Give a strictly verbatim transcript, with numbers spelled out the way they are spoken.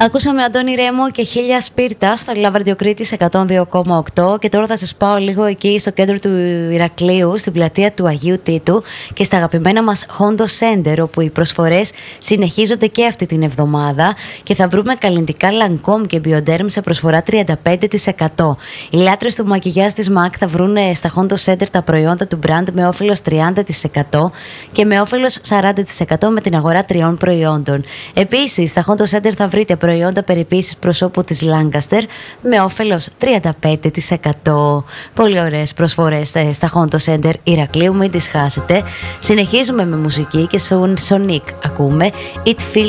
Ακούσαμε Αντώνη Ρέμο και Χίλια Σπίρτα στο Love Radio Κρήτης εκατόν δύο κόμμα οκτώ και τώρα θα σας πάω λίγο εκεί στο κέντρο του Ηρακλείου, στην πλατεία του Αγίου Τίτου και στα αγαπημένα μας Hondo Center, όπου οι προσφορές συνεχίζονται και αυτή την εβδομάδα και θα βρούμε καλλυντικά Lancome και Bioderm σε προσφορά τριάντα πέντε τοις εκατό. Οι λάτρες του μακιγιάζ της μάκ θα βρουν στα Hondo Center τα προϊόντα του brand με όφελος τριάντα τοις εκατό και με όφελος σαράντα τοις εκατό με την αγορά τριών προϊόντων. Επίσης, στα Hondo Center θα βρείτε προϊόντα περιποίησης προσώπου της Lancaster με όφελος τριάντα πέντε τοις εκατό. Πολύ ωραίες προσφορές στα Hondo Center Ηρακλείου, μην τις χάσετε. Συνεχίζουμε με μουσική και Sonic ακούμε It Feels